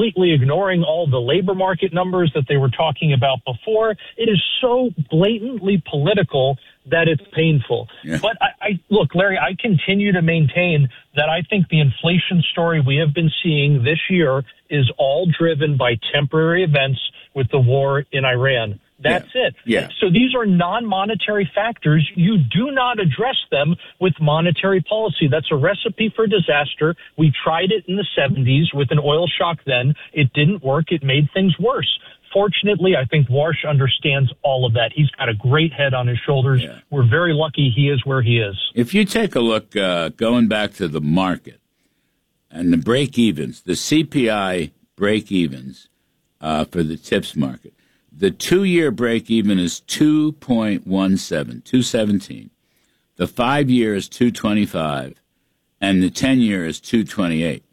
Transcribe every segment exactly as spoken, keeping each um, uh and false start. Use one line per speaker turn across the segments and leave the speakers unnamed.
completely ignoring all the labor market numbers that they were talking about before. It is so blatantly political that it's painful. Yeah. But I, I look, Larry, I continue to maintain that I think the inflation story we have been seeing this year is all driven by temporary events with the war in Iran. That's yeah. it.
Yeah.
So these are non-monetary factors. You do not address them with monetary policy. That's a recipe for disaster. We tried it in the seventies with an oil shock then. It didn't work. It made things worse. Fortunately, I think Warsh understands all of that. He's got a great head on his shoulders. Yeah. We're very lucky he is where he is.
If you take a look, uh, going back to the market and the break-evens, the C P I break-evens uh, for the tips market, the two-year break-even is two point one seven, two seventeen. The five-year is two twenty-five, and the ten-year is two twenty-eight.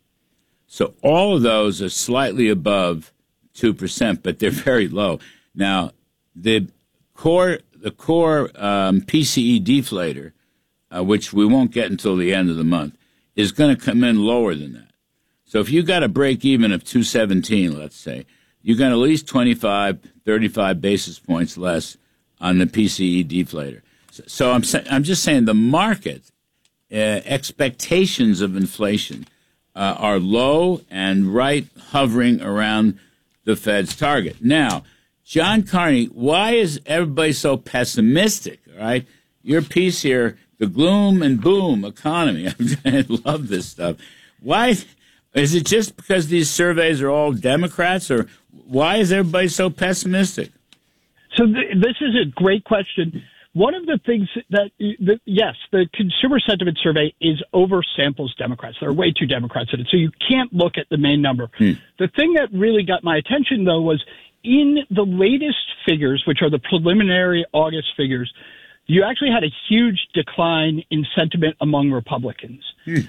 So all of those are slightly above two percent, but they're very low. Now, the core the core um, P C E deflator, uh, which we won't get until the end of the month, is going to come in lower than that. So if you got a break-even of two seventeen, let's say, you got at least twenty-five, thirty-five basis points less on the P C E deflator. So, so I'm sa- I'm just saying the market uh, expectations of inflation uh, are low and right hovering around the Fed's target. Now, John Carney, why is everybody so pessimistic? All right, your piece here, the gloom and boom economy. I love this stuff. Why is it just because these surveys are all Democrats, or why is everybody so pessimistic?
So th- this is a great question. One of the things that, that, yes, the consumer sentiment survey is oversamples Democrats. There are way too Democrats in it, so you can't look at the main number. Hmm. The thing that really got my attention, though, was in the latest figures, which are the preliminary August figures, you actually had a huge decline in sentiment among Republicans. Hmm.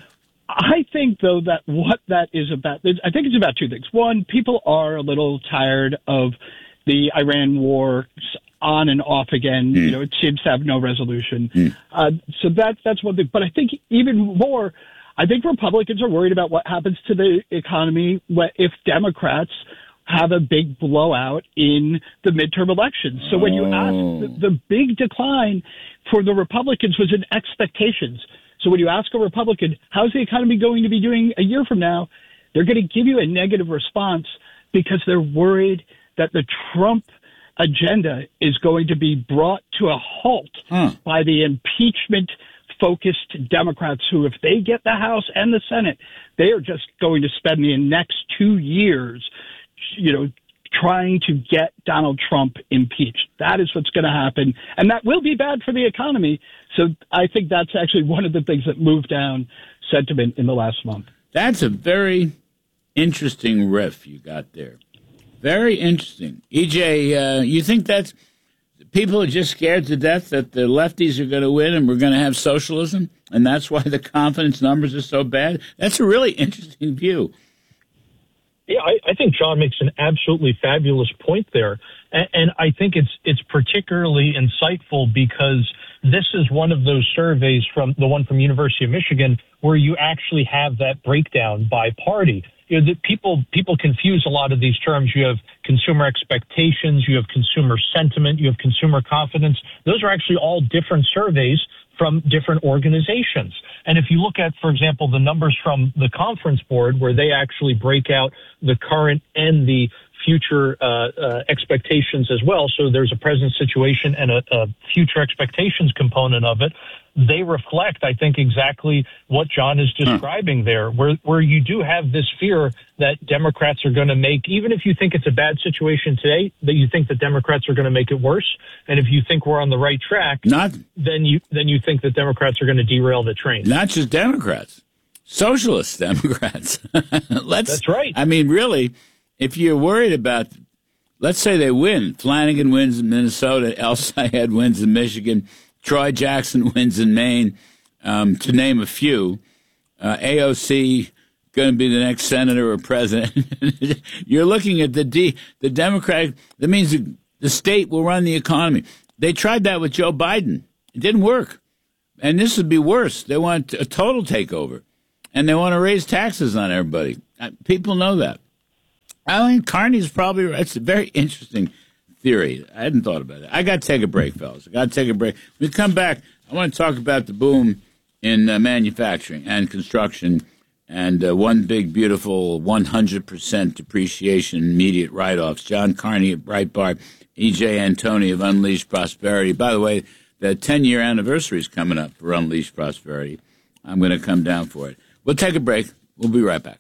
I think, though, that what that is about, I think it's about two things. One, people are a little tired of the Iran war on and off again. Mm. You know, it seems to have no resolution. Mm. Uh, so that, that's one thing. But I think even more, I think Republicans are worried about what happens to the economy if Democrats have a big blowout in the midterm elections. So when you ask, the, the big decline for the Republicans was in expectations. So when you ask a Republican, how's the economy going to be doing a year from now, they're going to give you a negative response because they're worried that the Trump agenda is going to be brought to a halt huh. by the impeachment-focused Democrats who, if they get the House and the Senate, they are just going to spend the next two years, you know, trying to get Donald Trump impeached. That is what's going to happen, and that will be bad for the economy. So I think that's actually one of the things that moved down sentiment in the last month.
That's a very interesting riff you got there. Very interesting. E J, uh, you think that people are just scared to death that the lefties are going to win and we're going to have socialism, and that's why the confidence numbers are so bad? That's a really interesting view.
Yeah, I, I think John makes an absolutely fabulous point there. And, and I think it's it's particularly insightful because this is one of those surveys, from the one from University of Michigan, where you actually have that breakdown by party. You know, the people people confuse a lot of these terms. You have consumer expectations, you have consumer sentiment, you have consumer confidence. Those are actually all different surveys from different organizations. And if you look at, for example, the numbers from the Conference Board, where they actually break out the current and the future uh, uh, expectations as well, so there's a present situation and a, a future expectations component of it, they reflect, I think, exactly what John is describing huh. there, where where you do have this fear that Democrats are going to make, even if you think it's a bad situation today, that you think that Democrats are going to make it worse. And if you think we're on the right track,
not,
then you then you think that Democrats are going to derail the train.
Not just Democrats, socialist Democrats. Let's,
That's right.
I mean, really, if you're worried about, let's say they win, Flanagan wins in Minnesota, El Sayed wins in Michigan, Troy Jackson wins in Maine, um, to name a few. Uh, A O C going to be the next senator or president. You're looking at the D, the Democratic. That means the, the state will run the economy. They tried that with Joe Biden. It didn't work, and this would be worse. They want a total takeover, and they want to raise taxes on everybody. People know that. I think Carney's probably right. It's a very interesting theory. I hadn't thought about it. I got to take a break, fellas. I got to take a break. When we come back, I want to talk about the boom in uh, manufacturing and construction and uh, one big, beautiful one hundred percent depreciation, immediate write-offs. John Carney at Breitbart, E J Antoni of Unleashed Prosperity. By the way, the ten-year anniversary is coming up for Unleashed Prosperity. I'm going to come down for it. We'll take a break. We'll be right back.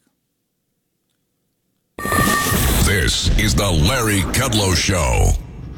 This is the Larry Kudlow Show.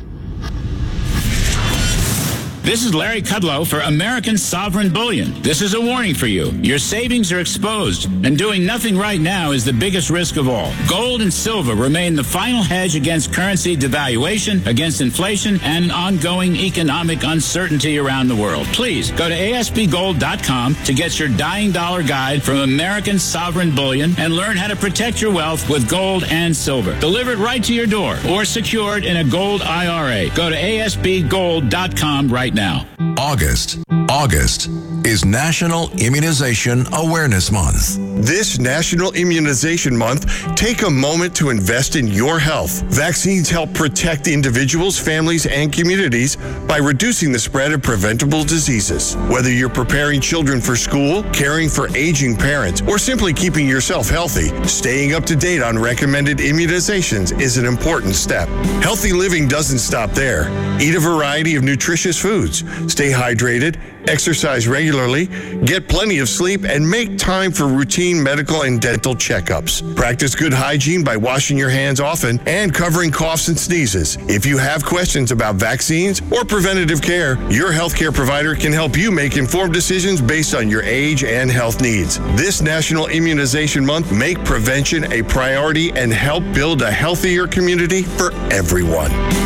This is Larry Kudlow for American Sovereign Bullion. This is a warning for you. Your savings are exposed, and doing nothing right now is the biggest risk of all. Gold and silver remain the final hedge against currency devaluation, against inflation, and ongoing economic uncertainty around the world. Please go to A S B gold dot com to get your dying dollar guide from American Sovereign Bullion and learn how to protect your wealth with gold and silver. Delivered right to your door or secured in a gold I R A. Go to A S B gold dot com right now.
August. August is National Immunization Awareness Month.
This National Immunization Month, take a moment to invest in your health. Vaccines help protect individuals, families, and communities by reducing the spread of preventable diseases. Whether you're preparing children for school, caring for aging parents, or simply keeping yourself healthy, staying up to date on recommended immunizations is an important step. Healthy living doesn't stop there. Eat a variety of nutritious foods. Stay hydrated, exercise regularly, get plenty of sleep, and make time for routine medical and dental checkups. Practice good hygiene by washing your hands often and covering coughs and sneezes. If you have questions about vaccines or preventative care, your healthcare provider can help you make informed decisions based on your age and health needs. This National Immunization Month, make prevention a priority and help build a healthier community for everyone.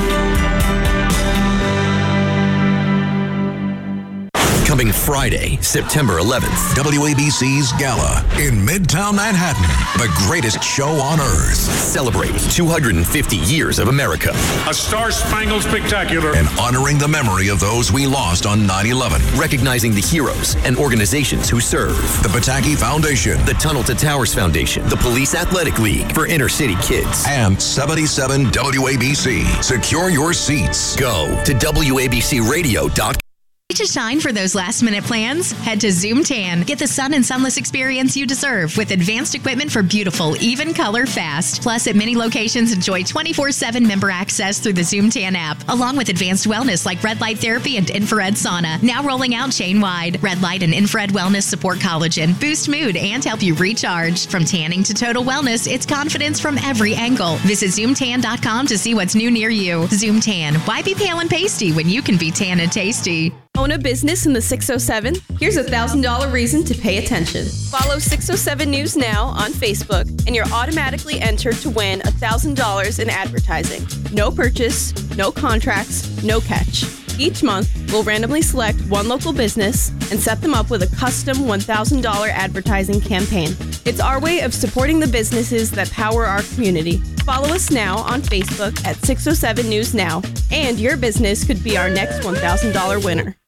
Coming Friday, September eleventh.
W A B C's Gala in Midtown Manhattan. The greatest show on earth.
Celebrate two hundred fifty years of America.
A star-spangled spectacular.
And honoring the memory of those we lost on nine eleven.
Recognizing the heroes and organizations who serve.
The Pataki Foundation.
The Tunnel to Towers Foundation. The Police Athletic League for inner city kids.
And seventy-seven W A B C. Secure your seats.
Go to W A B C radio dot com.
To shine for those last-minute plans? Head to Zoom Tan. Get the sun and sunless experience you deserve with advanced equipment for beautiful, even color fast. Plus, at many locations, enjoy twenty-four seven member access through the Zoom Tan app, along with advanced wellness like red light therapy and infrared sauna. Now rolling out chain-wide. Red light and infrared wellness support collagen, boost mood, and help you recharge. From tanning to total wellness, it's confidence from every angle. Visit zoom tan dot com to see what's new near you. Zoom Tan. Why be pale and pasty when you can be tan and tasty?
Own a business in the six oh seven? Here's a one thousand dollars reason to pay attention. Follow six oh seven News Now on Facebook, and you're automatically entered to win one thousand dollars in advertising. No purchase, no contracts, no catch. Each month, we'll randomly select one local business and set them up with a custom one thousand dollars advertising campaign. It's our way of supporting the businesses that power our community. Follow us now on Facebook at six oh seven News Now, and your business could be our next one thousand dollars winner.